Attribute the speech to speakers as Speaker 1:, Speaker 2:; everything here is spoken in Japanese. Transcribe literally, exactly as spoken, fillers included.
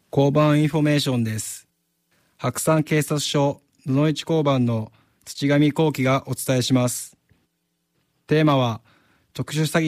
Speaker 1: 交番インフォメーションです。白山警察署野々市交番の土上幸喜がお伝えします。テーマは特殊詐欺